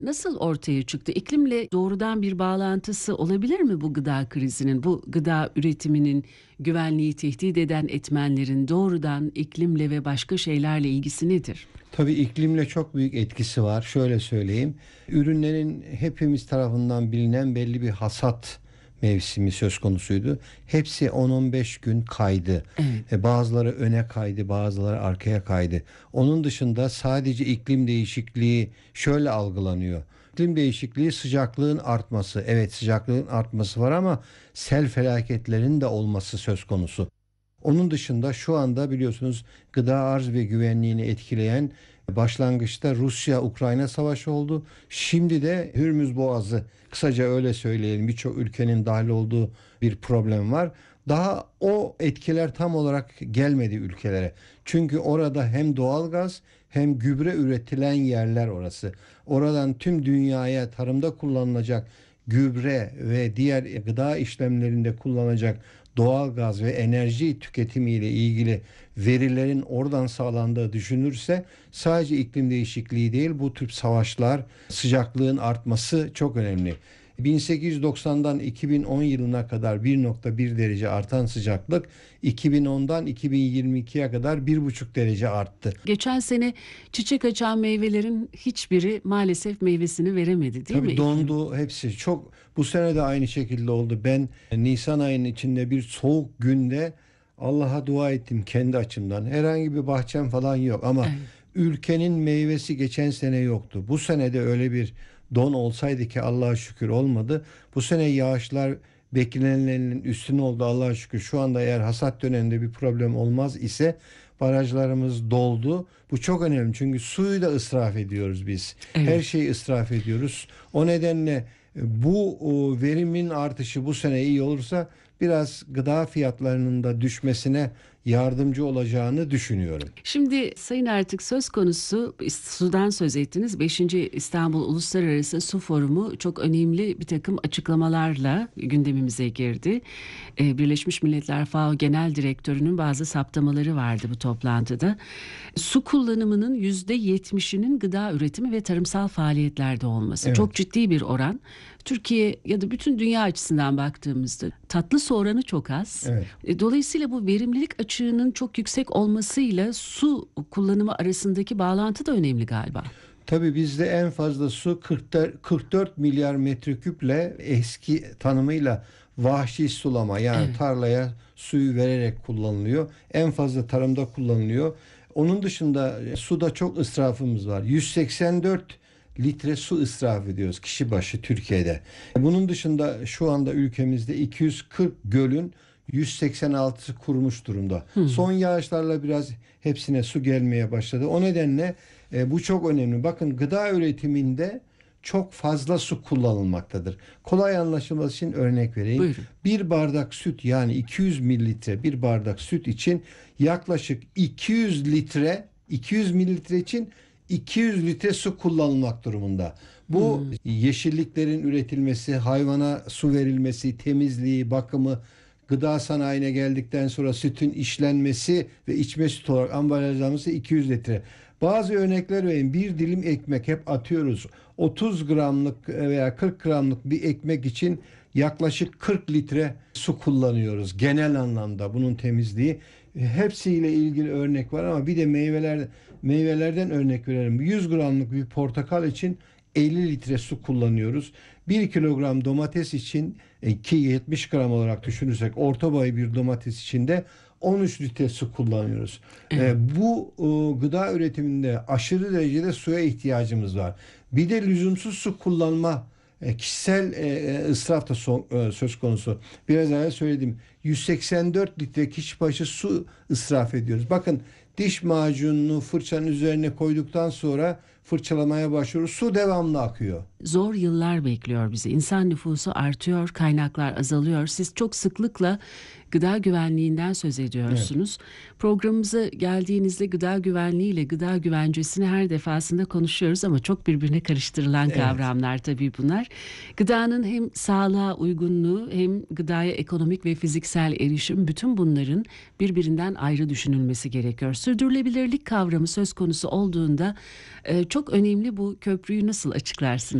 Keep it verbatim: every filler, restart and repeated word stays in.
nasıl ortaya çıktı? İklimle doğrudan bir bağlantısı olabilir mi bu gıda krizinin? Bu gıda üretiminin güvenliği tehdit eden etmenlerin doğrudan iklimle ve başka şeylerle ilgisi nedir? Tabii iklimle çok büyük etkisi var. Şöyle söyleyeyim. Ürünlerin hepimiz tarafından bilinen belli bir hasat mevsimi söz konusuydu. Hepsi on on beş gün kaydı. Evet. E, bazıları öne kaydı, bazıları arkaya kaydı. Onun dışında sadece iklim değişikliği şöyle algılanıyor. İklim değişikliği sıcaklığın artması. Evet, sıcaklığın artması var ama sel felaketlerinin de olması söz konusu. Onun dışında şu anda biliyorsunuz gıda arz ve güvenliğini etkileyen başlangıçta Rusya-Ukrayna savaşı oldu. Şimdi de Hürmüz Boğazı, kısaca öyle söyleyelim, birçok ülkenin dahil olduğu bir problem var. Daha o etkiler tam olarak gelmedi ülkelere. Çünkü orada hem doğalgaz hem gübre üretilen yerler orası. Oradan tüm dünyaya tarımda kullanılacak gübre ve diğer gıda işlemlerinde kullanılacak doğal gaz ve enerji tüketimiyle ilgili verilerin oradan sağlandığı düşünürse sadece iklim değişikliği değil, bu tür savaşlar, sıcaklığın artması çok önemli. bin sekiz yüz doksandan iki bin on yılına kadar bir nokta bir derece artan sıcaklık iki bin ondan iki bin yirmi ikiye kadar bir buçuk derece arttı. Geçen sene çiçek açan meyvelerin hiçbiri maalesef meyvesini veremedi, değil mi Tabii iklim? dondu hepsi. Çok, bu sene de aynı şekilde oldu. Ben Nisan ayının içinde bir soğuk günde Allah'a dua ettim kendi açımdan. Herhangi bir bahçem falan yok ama Evet. ülkenin meyvesi geçen sene yoktu. Bu sene de öyle bir don olsaydı ki Allah'a şükür olmadı. Bu sene yağışlar beklenenin üstüne oldu Allah'a şükür. Şu anda eğer hasat döneminde bir problem olmaz ise barajlarımız doldu. Bu çok önemli çünkü suyu da ısraf ediyoruz biz. Evet. Her şeyi ısraf ediyoruz. O nedenle e, bu o, verimin artışı bu sene iyi olursa biraz gıda fiyatlarının da düşmesine yardımcı olacağını düşünüyorum. Şimdi Sayın Ertik, söz konusu sudan söz ettiniz. Beşinci İstanbul Uluslararası Su Forumu çok önemli bir takım açıklamalarla gündemimize girdi. Ee, Birleşmiş Milletler FAO Genel Direktörü'nün bazı saptamaları vardı bu toplantıda. Su kullanımının yüzde yetmişinin gıda üretimi ve tarımsal faaliyetlerde olması. Evet. Çok ciddi bir oran. Türkiye ya da bütün dünya açısından baktığımızda tatlı su oranı çok az. Evet. E, Dolayısıyla bu verimlilik açığının çok yüksek olmasıyla su kullanımı arasındaki bağlantı da önemli galiba. Tabii bizde en fazla su kırk dört milyar metreküple, eski tanımıyla vahşi sulama, yani Evet. tarlaya suyu vererek kullanılıyor. En fazla tarımda kullanılıyor. Onun dışında e, suda çok israfımız var. yüz seksen dört litre su israf ediyoruz kişi başı Türkiye'de. Bunun dışında şu anda ülkemizde iki yüz kırk gölün yüz seksen altısı kurumuş durumda. Hmm. Son yağışlarla biraz hepsine su gelmeye başladı. O nedenle e, bu çok önemli. Bakın, gıda üretiminde çok fazla su kullanılmaktadır. Kolay anlaşılması için örnek vereyim. Buyurun. Bir bardak süt, yani iki yüz mililitre bir bardak süt için yaklaşık iki yüz litre, iki yüz mililitre için iki yüz litre su kullanılmak durumunda. Bu Hmm. yeşilliklerin üretilmesi, hayvana su verilmesi, temizliği, bakımı, gıda sanayine geldikten sonra sütün işlenmesi ve içme sütü olarak ambalajlanması iki yüz litre. Bazı örnekler vereyim. Bir dilim ekmek, hep atıyoruz. otuz gramlık veya kırk gramlık bir ekmek için yaklaşık kırk litre su kullanıyoruz. Genel anlamda bunun temizliği. Hepsiyle ilgili örnek var ama bir de meyveler, meyvelerden örnek verelim. yüz gramlık bir portakal için elli litre su kullanıyoruz. bir kilogram domates için, ki yetmiş gram olarak düşünürsek orta boy bir domates için de on üç litre su kullanıyoruz. Evet. E, bu e, gıda üretiminde aşırı derecede suya ihtiyacımız var. Bir de lüzumsuz su kullanma, e, kişisel e, ısraf da son, e, söz konusu. Biraz evvel söyledim. yüz seksen dört litre kişi başı su israf ediyoruz. Bakın, diş macununu fırçanın üzerine koyduktan sonra fırçalamaya başlıyoruz. Su devamlı akıyor. Zor yıllar bekliyor bizi. İnsan nüfusu artıyor, kaynaklar azalıyor. Siz çok sıklıkla gıda güvenliğinden söz ediyorsunuz. Evet. Programımıza geldiğinizde gıda güvenliği ile gıda güvencesini her defasında konuşuyoruz ama çok birbirine karıştırılan evet. kavramlar tabii bunlar. Gıdanın hem sağlığa uygunluğu hem gıdaya ekonomik ve fiziksel erişim, bütün bunların birbirinden ayrı düşünülmesi gerekiyor. Sürdürülebilirlik kavramı söz konusu olduğunda e, çok önemli, bu köprüyü nasıl açıklarsınız?